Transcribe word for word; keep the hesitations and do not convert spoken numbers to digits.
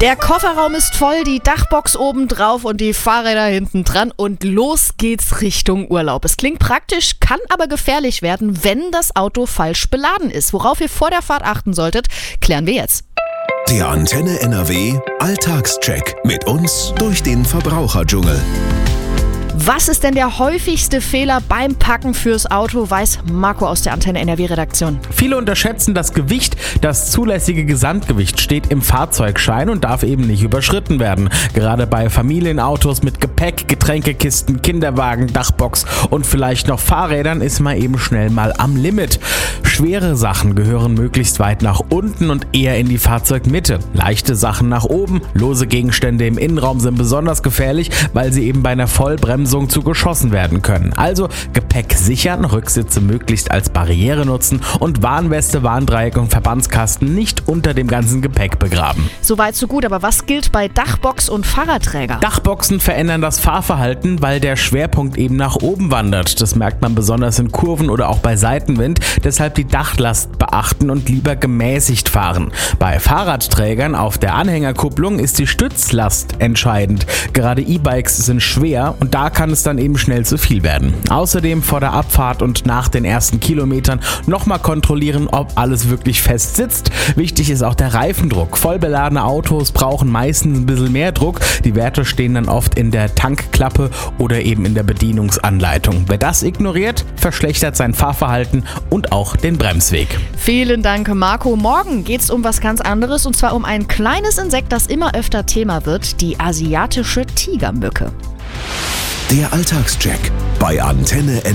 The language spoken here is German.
Der Kofferraum ist voll, die Dachbox oben drauf und die Fahrräder hinten dran und los geht's Richtung Urlaub. Es klingt praktisch, kann aber gefährlich werden, wenn das Auto falsch beladen ist. Worauf ihr vor der Fahrt achten solltet, klären wir jetzt. Der Antenne N R W Alltagscheck mit uns durch den Verbraucherdschungel. Was ist denn der häufigste Fehler beim Packen fürs Auto, weiß Marco aus der Antenne N R W-Redaktion. Viele unterschätzen das Gewicht. Das zulässige Gesamtgewicht steht im Fahrzeugschein und darf eben nicht überschritten werden. Gerade bei Familienautos mit Gepäck, Getränkekisten, Kinderwagen, Dachbox und vielleicht noch Fahrrädern ist man eben schnell mal am Limit. Schwere Sachen gehören möglichst weit nach unten und eher in die Fahrzeugmitte. Leichte Sachen nach oben. Lose Gegenstände im Innenraum sind besonders gefährlich, weil sie eben bei einer Vollbremsung zu geschossen werden können. Also Gepäck sichern, Rücksitze möglichst als Barriere nutzen und Warnweste, Warndreieck und Verbandskasten nicht unter dem ganzen Gepäck begraben. Soweit so gut, aber was gilt bei Dachbox und Fahrradträger? Dachboxen verändern das Fahrverhalten, weil der Schwerpunkt eben nach oben wandert. Das merkt man besonders in Kurven oder auch bei Seitenwind. Deshalb die Dachlast beachten und lieber gemäßigt fahren. Bei Fahrradträgern auf der Anhängerkupplung ist die Stützlast entscheidend. Gerade E-Bikes sind schwer und da kann es dann eben schnell zu viel werden. Außerdem vor der Abfahrt und nach den ersten Kilometern nochmal kontrollieren, ob alles wirklich fest sitzt. Wichtig ist auch der Reifendruck. Vollbeladene Autos brauchen meistens ein bisschen mehr Druck. Die Werte stehen dann oft in der Tankklappe oder eben in der Bedienungsanleitung. Wer das ignoriert, verschlechtert sein Fahrverhalten und auch den Bremsweg. Vielen Dank, Marco. Morgen geht es um was ganz anderes und zwar um ein kleines Insekt, das immer öfter Thema wird, die asiatische Tigermücke. Der Alltagscheck bei Antenne N R W.